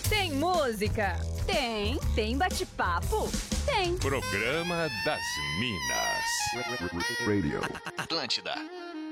Tem música? Tem bate-papo? Tem. Programa das Minas. Radio. Atlântida.